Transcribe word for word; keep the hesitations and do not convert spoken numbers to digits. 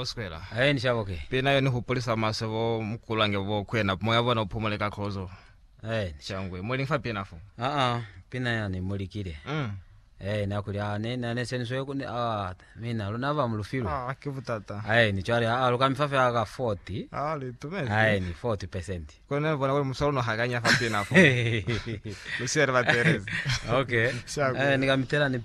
square. Eh nishaboke. Pina yo ni hupolisa maso mkulange bo kwena moya bona upumuleka khozo. Eh Changwe muli mfa pina fo. Ah ah pina yani mulikire. Mm. Eh nakulya ne na ne senso ku ah mina lunava mulufiro. Ah kivutata. Eh ni chari ah lukamfafe aka forty. Ah le tumezi. Eh ni forty percent. Kone bona wale musolo no haganya fa pina fo. Lusier va Teresa. Okay. Eh nikamitela ni